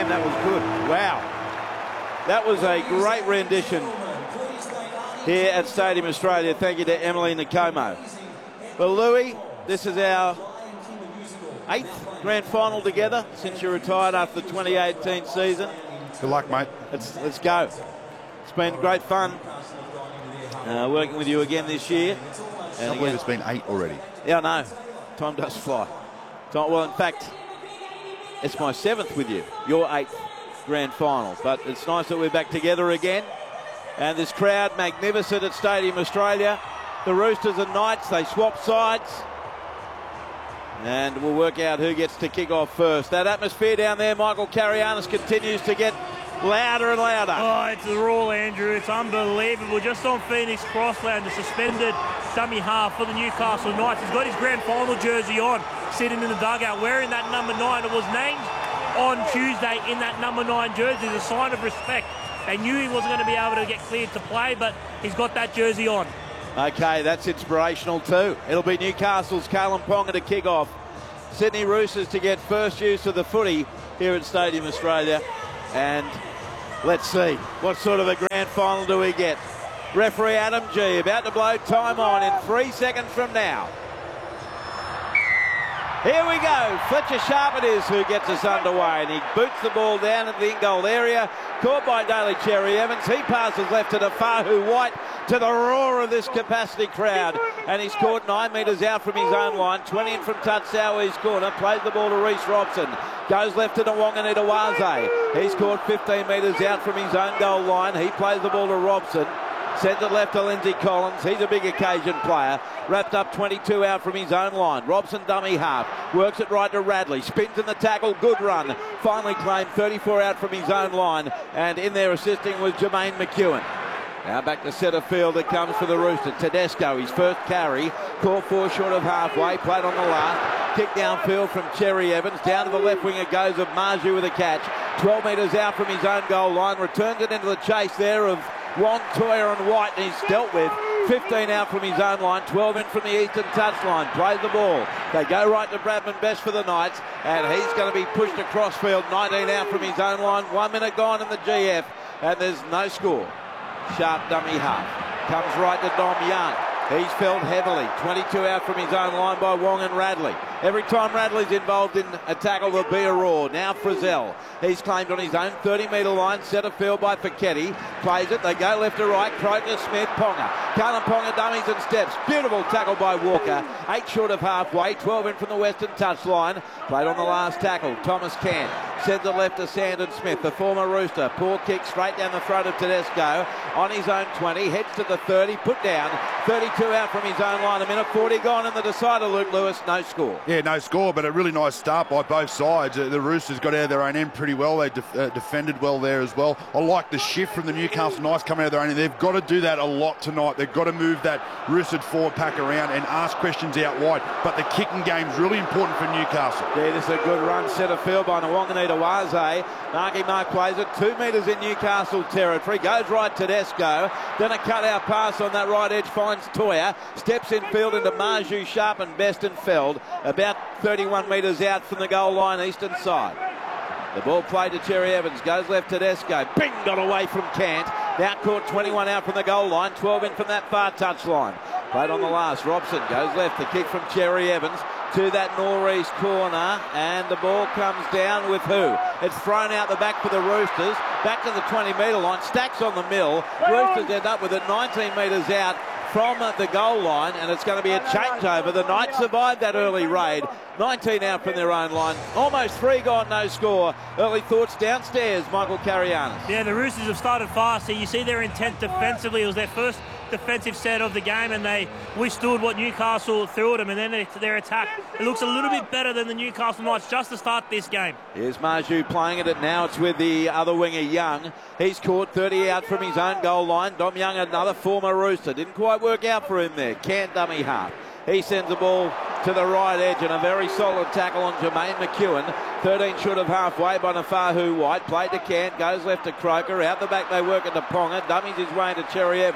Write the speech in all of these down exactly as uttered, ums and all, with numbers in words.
Man, that was good. Wow. That was a great rendition here at Stadium Australia. Thank you to Emily Nkomo. Well, Louis, this is our eighth grand final together since you retired after the twenty eighteen season. Good luck, mate. Let's, let's go. It's been great fun uh, working with you again this year. I can't believe it's been eight already. Yeah, I know. Time does fly. Time, well, in fact, it's my seventh with you. Your eighth grand final. But it's nice that we're back together again. And this crowd, magnificent at Stadium Australia. The Roosters and Knights, they swap sides. And we'll work out who gets to kick off first. That atmosphere down there, Michael Carianis, continues to get louder and louder. Oh, it's a roar, Andrew. It's unbelievable. Just on Phoenix Crossland, the suspended dummy half for the Newcastle Knights. He's got his grand final jersey on, sitting in the dugout, wearing that number nine. It was named on Tuesday in that number nine jersey. It's a sign of respect. They knew he wasn't going to be able to get cleared to play, but he's got that jersey on. Okay, that's inspirational too. It'll be Newcastle's Kalyn Ponga to kick off. Sydney Roosters to get first use of the footy here at Stadium Australia. And let's see, what sort of a grand final do we get? Referee Adam G about to blow time on in three seconds from now. Here we go. Fletcher Sharp it is who gets us underway, and he boots the ball down at the in-goal area. Caught by Daly Cherry Evans. He passes left to Fahu White, to the roar of this capacity crowd, and he's caught nine metres out from his own line, twenty in from Tatsawi's corner, plays the ball to Reece Robson, goes left to Nwanganitawaze. He's caught fifteen metres out from his own goal line. He plays the ball to Robson. Sends it left to Lindsay Collins. He's a big occasion player. Wrapped up twenty-two out from his own line. Robson dummy half. Works it right to Radley. Spins in the tackle. Good run. Finally claimed thirty-four out from his own line. And in there assisting was Jermaine McEwen. Now back to centre field it comes for the Roosters. Tedesco, his first carry. Caught four short of halfway. Played on the last. Kick downfield from Cherry Evans. Down to the left wing it goes of Marju with a catch. twelve metres out from his own goal line. Returns it into the chase there of Ron Toyer and White, and he's dealt with. fifteen out from his own line, twelve in from the eastern touchline. Plays the ball. They go right to Bradman Best for the Knights, and he's going to be pushed across field. nineteen out from his own line. One minute gone in the G F, and there's no score. Sharp dummy half. Comes right to Dom Young. He's felled heavily. twenty-two out from his own line by Wong and Radley. Every time Radley's involved in a tackle, there'll be a roar. Now Frizzell. He's claimed on his own thirty metre line. Centre field by Fiketti. Plays it. They go left to right. Croker, Smith, Ponga. Kalyn Ponga dummies and steps. Beautiful tackle by Walker. Eight short of halfway. twelve in from the western touchline. Played on the last tackle. Thomas Cant. Sends it left to Sandon Smith, the former Rooster. Poor kick straight down the throat of Tedesco. On his own twenty. Heads to the thirty. Put down. thirty-two out from his own line. A minute forty gone in the decider, Luke Lewis. No score. Yeah, no score, but a really nice start by both sides. Uh, the Roosters got out of their own end pretty well. They def uh, defended well there as well. I like the shift from the Newcastle Knights coming out of their own end. They've got to do that a lot tonight. They've got to move that Roosters forward pack around and ask questions out wide. But the kicking game's really important for Newcastle. Yeah, this is a good run. Centre field by Nwanganitawaze. Marky Mark plays it. Two metres in Newcastle territory. Goes right to Tedesco. Then a cut-out pass on that right edge finds Toyer. Steps in field into Marju, Sharp and Best and Feld. About thirty-one metres out from the goal line, eastern side. The ball played to Cherry Evans. Goes left to Tedesco. Bing! Got away from Cant. Now caught twenty-one out from the goal line. twelve in from that far touch line. Played on the last. Robson goes left. The kick from Cherry Evans to that northeast corner, and the ball comes down with who? It's thrown out the back for the Roosters, back to the twenty metre line, stacks on the mill. Roosters end up with it nineteen metres out from the goal line, and it's going to be a changeover. The Knights survived that early raid. nineteen out from their own line. Almost three gone, no score. Early thoughts downstairs, Michael Carianis. Yeah, the Roosters have started fast here. You see their intent defensively. It was their first defensive set of the game, and they withstood what Newcastle threw at them, and then their attack, it looks a little bit better than the Newcastle Knights just to start this game. Here's Marju playing it, and now it's with the other winger, Young. He's caught thirty out from his own goal line. Dom Young, another former Rooster. Didn't quite work out for him there. Can't dummy half. He sends the ball to the right edge, and a very solid tackle on Jermaine McEwen. thirteen short of halfway by Nafahu White. Played to Cant, goes left to Croker. Out the back they work into Ponga. Dummies his way into Cherry Evans.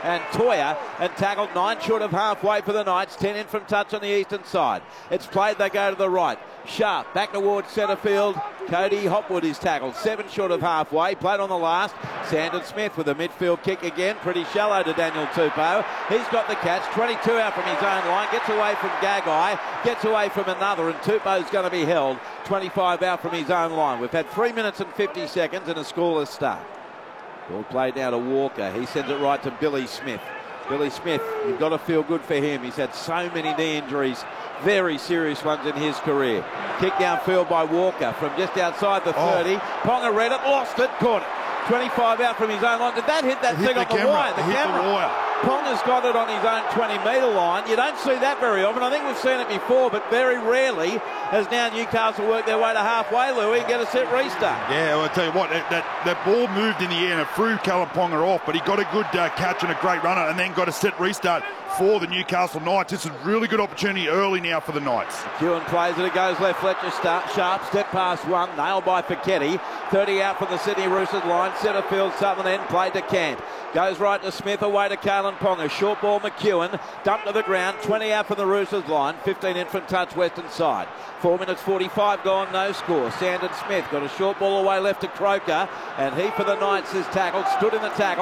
and Toya, and tackled nine short of halfway for the Knights, ten in from touch on the eastern side. It's played, they go to the right. Sharp back towards centre field. Cody Hopwood is tackled, seven short of halfway, played on the last. Sandon Smith with a midfield kick again, pretty shallow to Daniel Tupou. He's got the catch, twenty-two out from his own line, gets away from Gagai, gets away from another, and Tupou's going to be held, twenty-five out from his own line. We've had three minutes and fifty seconds and a scoreless start. Ball played now to Walker, he sends it right to Billy Smith. Billy Smith, you've got to feel good for him. He's had so many knee injuries, very serious ones in his career. Kick downfield by Walker from just outside the thirty. Oh. Ponga read it, lost it, caught it. twenty-five out from his own line. Did that hit that hit thing the on the camera. wire? The hit camera. The wire. Ponga's got it on his own twenty metre line. You don't see that very often. I think we've seen it before, but very rarely has now Newcastle worked their way to halfway, Louis, and get a set restart. Yeah, well, I'll tell you what, that, that, that ball moved in the air and it threw Callum Ponga off, but he got a good uh, catch and a great runner and then got a set restart for the Newcastle Knights. This is a really good opportunity early now for the Knights. Kewen plays it, it goes left, Fletcher start, Sharp, step past one, nailed by Fichetti. thirty out from the Sydney Roosters line, centre field, southern end, played to Camp. Goes right to Smith, away to Kalen Ponga. Short ball, McEwen, dumped to the ground, twenty out from the Roosters line, fifteen in from touch, western side. four minutes forty-five gone, no score. Sandon Smith got a short ball away left to Croker, and he for the Knights is tackled, stood in the tackle.